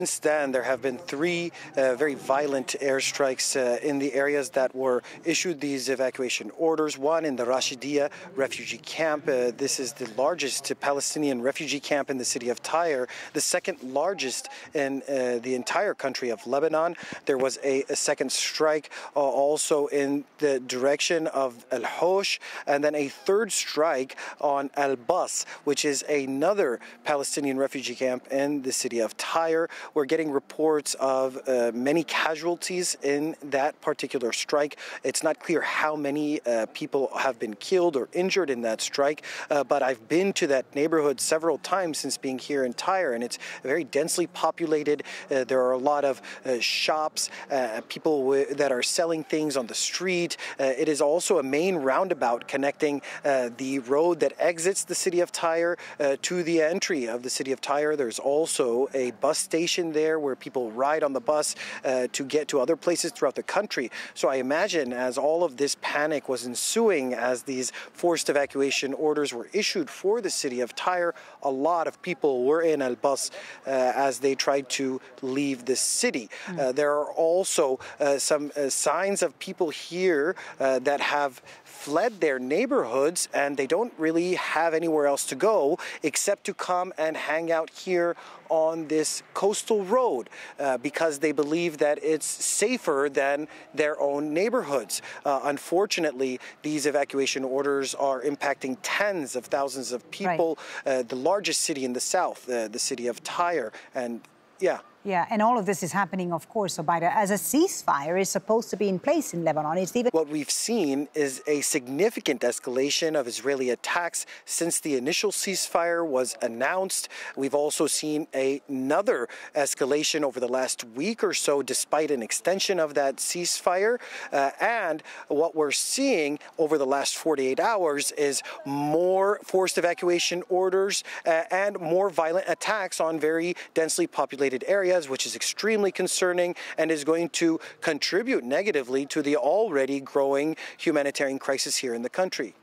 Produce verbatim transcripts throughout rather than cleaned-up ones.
Since then, there have been three uh, very violent airstrikes uh, in the areas that were issued these evacuation orders. One in the Rashidiyah refugee camp. Uh, this is the largest Palestinian refugee camp in the city of Tyre, the second largest in uh, the entire country of Lebanon. There was a, a second strike uh, also in the direction of Al Hosh, and then a third strike on Al Bas, which is another Palestinian refugee camp in the city of Tyre. We're getting reports of uh, many casualties in that particular strike. It's not clear how many uh, people have been killed or injured in that strike, uh, but I've been to that neighborhood several times since being here in Tyre, and it's very densely populated. Uh, there are a lot of uh, shops, uh, people w that are selling things on the street. Uh, it is also a main roundabout connecting uh, the road that exits the city of Tyre uh, to the entry of the city of Tyre. There's also a bus station there where people ride on the bus uh, to get to other places throughout the country. So I imagine as all of this panic was ensuing, as these forced evacuation orders were issued for the city of Tyre, a lot of people were in Al Bas uh, as they tried to leave the city. Mm. Uh, there are also uh, some uh, signs of people here uh, that have fled their neighborhoods, and they don't really have anywhere else to go except to come and hang out here on this coastal road uh, because they believe that it's safer than their own neighborhoods. Uh, unfortunately, these evacuation orders are impacting tens of thousands of people. Right. Uh, the largest city in the south, uh, the city of Tyre, and yeah. Yeah, and all of this is happening, of course, Obaida, as a ceasefire is supposed to be in place in Lebanon. It's even... What we've seen is a significant escalation of Israeli attacks since the initial ceasefire was announced. We've also seen a, another escalation over the last week or so, despite an extension of that ceasefire. Uh, and what we're seeing over the last forty-eight hours is more forced evacuation orders uh, and more violent attacks on very densely populated areas, which is extremely concerning and is going to contribute negatively to the already growing humanitarian crisis here in the country.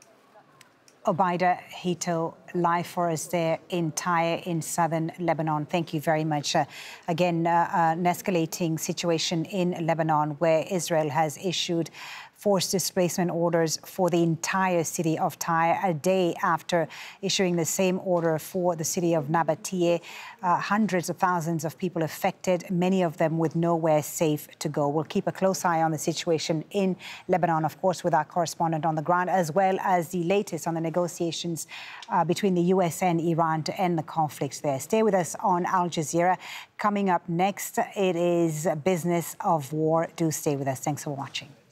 Obaida Hito, live for us there in Tyre in southern Lebanon. Thank you very much. Uh, again, uh, uh, an escalating situation in Lebanon where Israel has issued forced displacement orders for the entire city of Tyre a day after issuing the same order for the city of Nabatea. Uh, hundreds of thousands of people affected, many of them with nowhere safe to go. We'll keep a close eye on the situation in Lebanon, of course, with our correspondent on the ground, as well as the latest on the negotiations uh, between the U S and Iran to end the conflicts there. Stay with us on Al Jazeera. Coming up next, it is Business of War. Do stay with us. Thanks for watching.